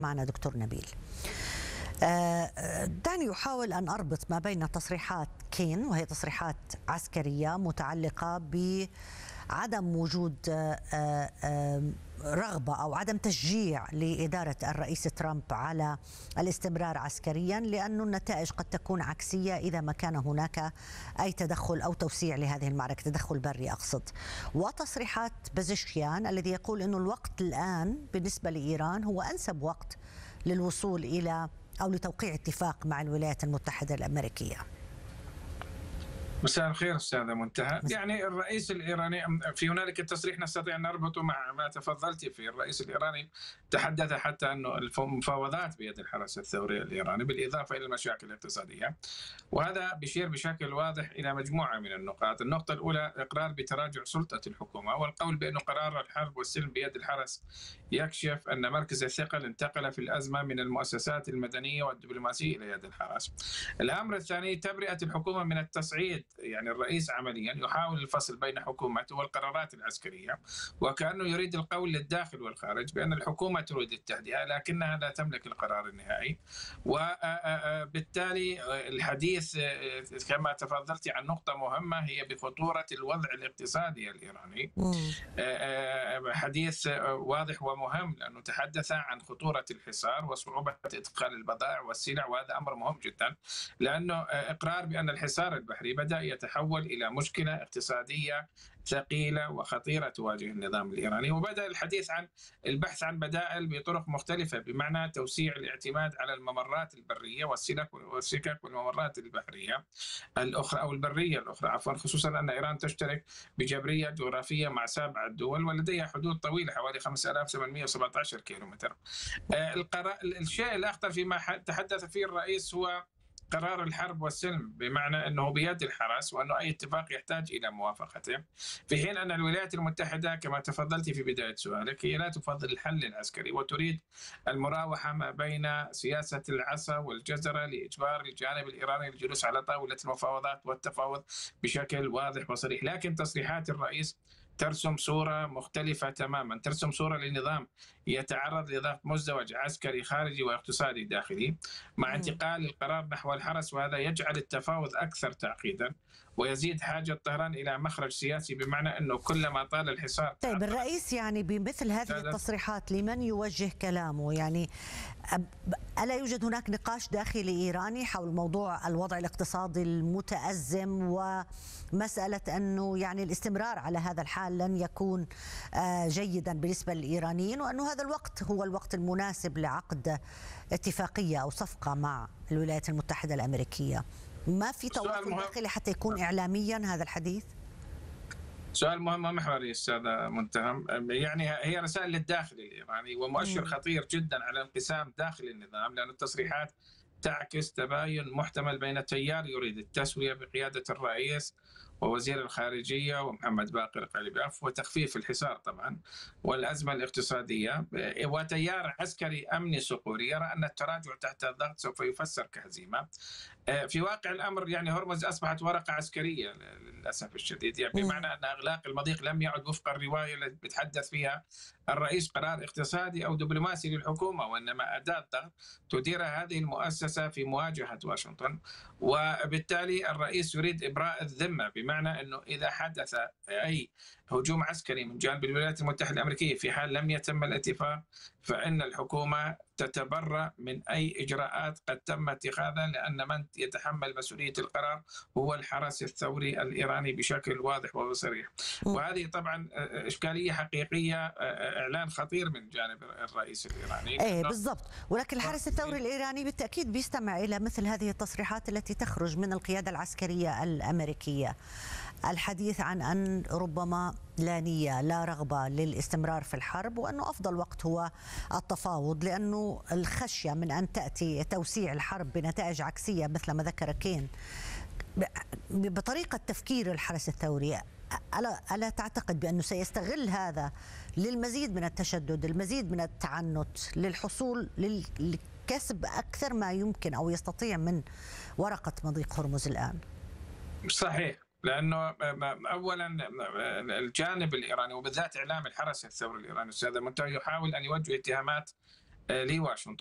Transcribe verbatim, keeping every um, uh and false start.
معنا دكتور نبيل. دعني أحاول أن أربط ما بين تصريحات كين، وهي تصريحات عسكرية متعلقة بعدم وجود رغبة أو عدم تشجيع لإدارة الرئيس ترامب على الاستمرار عسكريا، لأن النتائج قد تكون عكسية إذا ما كان هناك أي تدخل أو توسيع لهذه المعركة، تدخل بري أقصد. وتصريحات بزشكيان الذي يقول أنه الوقت الآن بالنسبة لإيران هو أنسب وقت للوصول إلى أو لتوقيع اتفاق مع الولايات المتحدة الأمريكية. مساء الخير استاذه منتهى. يعني الرئيس الايراني، في هنالك تصريح نستطيع ان نربطه مع ما تفضلت فيه. الرئيس الايراني تحدث حتى انه المفاوضات بيد الحرس الثوري الايراني بالاضافه الى المشاكل الاقتصاديه، وهذا بيشير بشكل واضح الى مجموعه من النقاط. النقطه الاولى اقرار بتراجع سلطه الحكومه، والقول بانه قرار الحرب والسلم بيد الحرس يكشف ان مركز الثقل انتقل في الازمه من المؤسسات المدنيه والدبلوماسيه الى يد الحرس. الامر الثاني تبرئه الحكومه من التصعيد. يعني الرئيس عمليا يحاول الفصل بين حكومته والقرارات العسكرية، وكأنه يريد القول للداخل والخارج بأن الحكومة تريد التهدئة لكنها لا تملك القرار النهائي. وبالتالي الحديث كما تفضلت عن نقطة مهمة هي بخطورة الوضع الاقتصادي الإيراني. حديث واضح ومهم لأنه تحدث عن خطورة الحصار وصعوبة إدخال البضائع والسلع، وهذا أمر مهم جدا لأنه إقرار بأن الحصار البحري بدأ يتحول إلى مشكلة اقتصادية ثقيلة وخطيرة تواجه النظام الإيراني. وبدأ الحديث عن البحث عن بدائل بطرق مختلفة، بمعنى توسيع الاعتماد على الممرات البرية والسلك والسكك والممرات البحرية الأخرى أو البرية الأخرى عفوا، خصوصا أن إيران تشترك بجبرية جغرافية مع سبع دول ولديها حدود طويلة حوالي خمسة آلاف وثمانمئة وسبعة عشر كيلومتر. الشيء الأخطر فيما تحدث فيه الرئيس هو قرار الحرب والسلم، بمعنى أنه بيد الحرس وأنه أي اتفاق يحتاج إلى موافقته، في حين أن الولايات المتحدة كما تفضلت في بداية سؤالك هي لا تفضل الحل العسكري وتريد المراوحة ما بين سياسة العصا والجزرة لإجبار الجانب الإيراني للجلوس على طاولة المفاوضات والتفاوض بشكل واضح وصريح. لكن تصريحات الرئيس ترسم صورة مختلفة تماما، ترسم صورة لنظام يتعرض لضغط مزدوج عسكري خارجي واقتصادي داخلي مع انتقال القرار نحو الحرس، وهذا يجعل التفاوض أكثر تعقيدا ويزيد حاجة طهران إلى مخرج سياسي، بمعنى أنه كلما طال الحصار. طيب الرئيس يعني بمثل هذه التصريحات لمن يوجه كلامه؟ يعني ألا يوجد هناك نقاش داخلي إيراني حول موضوع الوضع الاقتصادي المتأزم ومسألة أنه يعني الاستمرار على هذا الحال لن يكون جيدا بالنسبة للإيرانيين، وأنه هذا الوقت هو الوقت المناسب لعقد اتفاقية أو صفقة مع الولايات المتحدة الأمريكية؟ ما في تواصل داخلي حتى يكون إعلاميا هذا الحديث؟ سؤال مهم ومحوري استاذة منتهم. يعني هي رسائل للداخل الإيراني ومؤشر خطير جدا على انقسام داخل النظام، لأن التصريحات تعكس تباين محتمل بين تيار يريد التسوية بقيادة الرئيس ووزير الخارجية ومحمد باقر قليباف وتخفيف الحصار طبعا والأزمة الاقتصادية، وتيار عسكري أمني صقوري يرى أن التراجع تحت الضغط سوف يفسر كهزيمة. في واقع الأمر يعني هرمز أصبحت ورقة عسكرية للأسف الشديد، يعني بمعنى أن إغلاق المضيق لم يعد وفق الرواية التي بيتحدث فيها الرئيس قرار اقتصادي أو دبلوماسي للحكومة، وإنما أداة ضغط تديرها هذه المؤسسة في مواجهة واشنطن. وبالتالي الرئيس يريد إبراء الذمة، بمعنى أنه إذا حدث أي هجوم عسكري من جانب الولايات المتحدة الأمريكية في حال لم يتم الاتفاق، فإن الحكومة تتبرأ من أي إجراءات قد تم اتخاذها، لأن من يتحمل مسؤولية القرار هو الحرس الثوري الإيراني بشكل واضح وصريح. وهذه طبعا إشكالية حقيقية، إعلان خطير من جانب الرئيس الإيراني. إيه بالضبط، ولكن الحرس الثوري الإيراني بالتأكيد بيستمع إلى مثل هذه التصريحات التي تخرج من القيادة العسكرية الأمريكية، الحديث عن أن ربما لا نية لا رغبة للاستمرار في الحرب، وأنه أفضل وقت هو التفاوض، لأنه الخشية من أن تأتي توسيع الحرب بنتائج عكسية مثل ما ذكر كين بطريقة تفكير الحرس الثوري. ألا, ألا تعتقد بأنه سيستغل هذا للمزيد من التشدد، المزيد من التعنت، للحصول للكسب أكثر ما يمكن أو يستطيع من ورقة مضيق هرمز الآن؟ صحيح، لانه اولا الجانب الايراني وبالذات اعلام الحرس الثوري الايراني استاذ منتهى يحاول ان يوجه اتهامات لواشنطن.